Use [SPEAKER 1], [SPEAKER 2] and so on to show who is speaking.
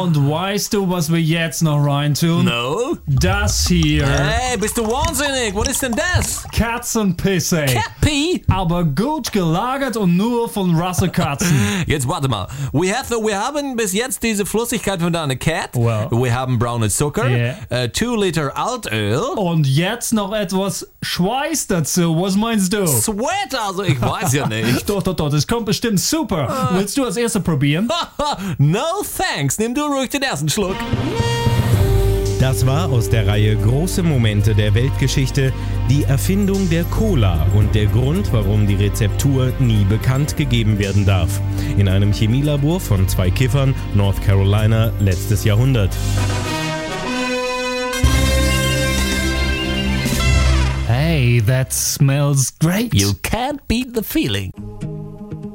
[SPEAKER 1] Und weißt du, was wir jetzt noch reintun?
[SPEAKER 2] No?
[SPEAKER 1] Das hier.
[SPEAKER 2] Hey, bist du wahnsinnig? Was ist denn das?
[SPEAKER 1] Katzenpisse.
[SPEAKER 2] Cappy?
[SPEAKER 1] Aber gut gelagert und nur von Rassekatzen.
[SPEAKER 2] Jetzt warte mal. Wir haben bis jetzt diese Flüssigkeit von deiner Cat.
[SPEAKER 1] Well.
[SPEAKER 2] Wir haben braune Zucker.
[SPEAKER 1] Yeah.
[SPEAKER 2] 2 Liter Altöl.
[SPEAKER 1] Und jetzt noch etwas Schweiß dazu. Was meinst du?
[SPEAKER 2] Sweat, also ich weiß ja nicht.
[SPEAKER 1] Doch, das kommt bestimmt super. Willst du als Erster probieren?
[SPEAKER 2] No thanks. Nimm du ruhig den ersten Schluck.
[SPEAKER 3] Das war aus der Reihe Große Momente der Weltgeschichte die Erfindung der Cola und der Grund, warum die Rezeptur nie bekannt gegeben werden darf. In einem Chemielabor von 2 Kiffern, North Carolina, letztes Jahrhundert.
[SPEAKER 1] Hey, that smells great.
[SPEAKER 2] You can't beat the feeling.